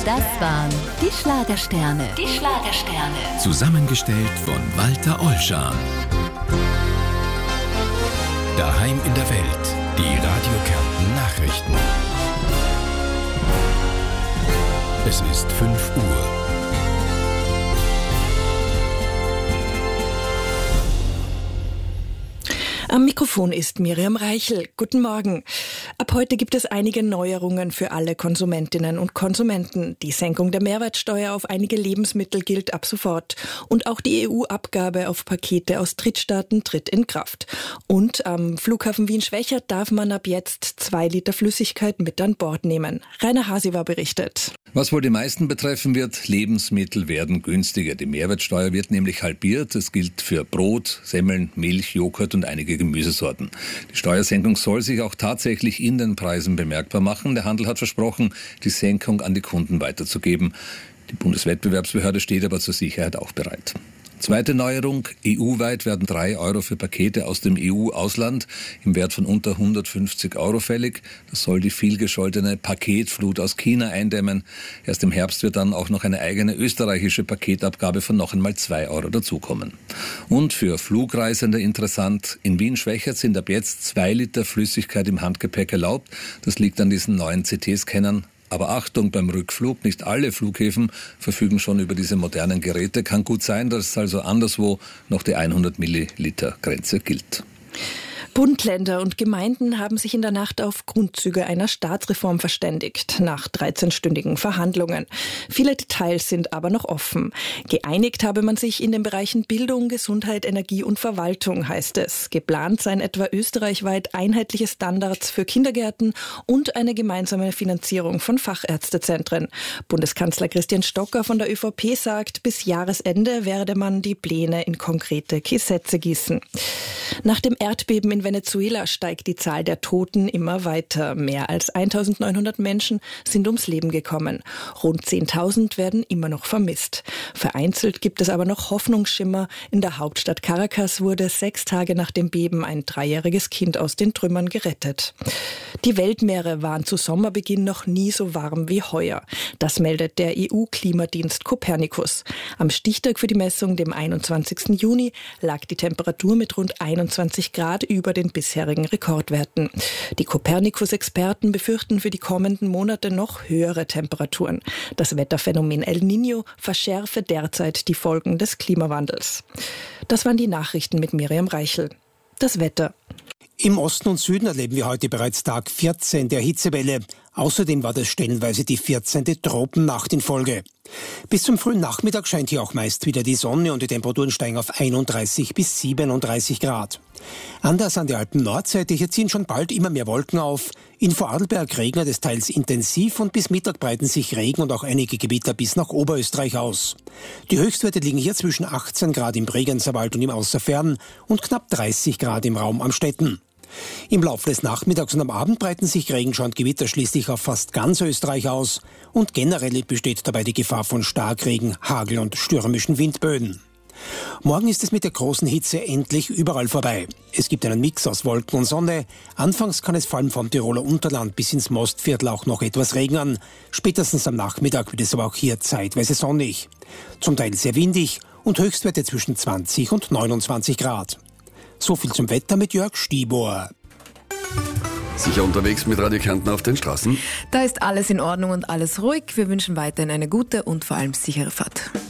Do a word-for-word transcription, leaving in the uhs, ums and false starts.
Das waren die Schlagersterne. Die Schlagersterne. Zusammengestellt von Walter Ollschan. Daheim in der Welt. Die Radio Kärnten Nachrichten. Es ist fünf Uhr. Am Mikrofon ist Miriam Reichel. Guten Morgen. Ab heute gibt es einige Neuerungen für alle Konsumentinnen und Konsumenten. Die Senkung der Mehrwertsteuer auf einige Lebensmittel gilt ab sofort. Und auch die E U-Abgabe auf Pakete aus Drittstaaten tritt in Kraft. Und am Flughafen Wien-Schwechat darf man ab jetzt zwei Liter Flüssigkeit mit an Bord nehmen. Rainer Hasiwa berichtet. Was wohl die meisten betreffen wird, Lebensmittel werden günstiger. Die Mehrwertsteuer wird nämlich halbiert. Das gilt für Brot, Semmeln, Milch, Joghurt und einige Gemüsesorten. Die Steuersenkung soll sich auch tatsächlich in den Preisen bemerkbar machen. Der Handel hat versprochen, die Senkung an die Kunden weiterzugeben. Die Bundeswettbewerbsbehörde steht aber zur Sicherheit auch bereit. Zweite Neuerung, E U-weit werden drei Euro für Pakete aus dem E U-Ausland im Wert von unter hundertfünfzig Euro fällig. Das soll die vielgescholtene Paketflut aus China eindämmen. Erst im Herbst wird dann auch noch eine eigene österreichische Paketabgabe von noch einmal zwei Euro dazukommen. Und für Flugreisende interessant, in Wien-Schwechat sind ab jetzt zwei Liter Flüssigkeit im Handgepäck erlaubt. Das liegt an diesen neuen C T-Scannern. Aber Achtung beim Rückflug, nicht alle Flughäfen verfügen schon über diese modernen Geräte. Kann gut sein, dass also anderswo noch die hundert Milliliter Grenze gilt. Bund, Länder und Gemeinden haben sich in der Nacht auf Grundzüge einer Staatsreform verständigt, nach dreizehnstündigen Verhandlungen. Viele Details sind aber noch offen. Geeinigt habe man sich in den Bereichen Bildung, Gesundheit, Energie und Verwaltung, heißt es. Geplant seien etwa österreichweit einheitliche Standards für Kindergärten und eine gemeinsame Finanzierung von Fachärztezentren. Bundeskanzler Christian Stocker von der ÖVP sagt, bis Jahresende werde man die Pläne in konkrete Gesetze gießen. Nach dem Erdbeben in Venezuela steigt die Zahl der Toten immer weiter. Mehr als eintausendneunhundert Menschen sind ums Leben gekommen. Rund zehntausend werden immer noch vermisst. Vereinzelt gibt es aber noch Hoffnungsschimmer. In der Hauptstadt Caracas wurde sechs Tage nach dem Beben ein dreijähriges Kind aus den Trümmern gerettet. Die Weltmeere waren zu Sommerbeginn noch nie so warm wie heuer. Das meldet der E U-Klimadienst Copernicus. Am Stichtag für die Messung, dem einundzwanzigsten Juni, lag die Temperatur mit rund einundzwanzig Grad über den bisherigen Rekordwerten. Die Copernicus-Experten befürchten für die kommenden Monate noch höhere Temperaturen. Das Wetterphänomen El Niño verschärfe derzeit die Folgen des Klimawandels. Das waren die Nachrichten mit Miriam Reichel. Das Wetter. Im Osten und Süden erleben wir heute bereits Tag vierzehn der Hitzewelle. Außerdem war das stellenweise die vierzehnte Tropennacht in Folge. Bis zum frühen Nachmittag scheint hier auch meist wieder die Sonne und die Temperaturen steigen auf einunddreißig bis siebenunddreißig Grad. Anders an der Alpen-Nordseite, hier ziehen schon bald immer mehr Wolken auf. In Vorarlberg regnet es teils intensiv und bis Mittag breiten sich Regen und auch einige Gewitter bis nach Oberösterreich aus. Die Höchstwerte liegen hier zwischen achtzehn Grad im Bregenzerwald und im Außerfern und knapp dreißig Grad im Raum Amstetten. Im Laufe des Nachmittags und am Abend breiten sich Regenschauer und Gewitter schließlich auf fast ganz Österreich aus und generell besteht dabei die Gefahr von Starkregen, Hagel und stürmischen Windböen. Morgen ist es mit der großen Hitze endlich überall vorbei. Es gibt einen Mix aus Wolken und Sonne. Anfangs kann es vor allem vom Tiroler Unterland bis ins Mostviertel auch noch etwas regnen. Spätestens am Nachmittag wird es aber auch hier zeitweise sonnig. Zum Teil sehr windig und Höchstwerte zwischen zwanzig und neunundzwanzig Grad. So viel zum Wetter mit Jörg Stibor. Sicher unterwegs mit Radio Kärnten auf den Straßen? Da ist alles in Ordnung und alles ruhig. Wir wünschen weiterhin eine gute und vor allem sichere Fahrt.